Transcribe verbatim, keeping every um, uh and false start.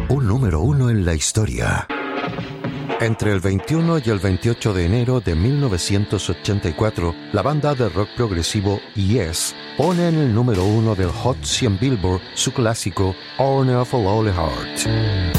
un número uno en la historia. Entre el veintiuno y el veintiocho de enero de mil novecientos ochenta y cuatro, la banda de rock progresivo Yes pone en el número uno del Hot cien Billboard su clásico Honor of a Lonely Heart.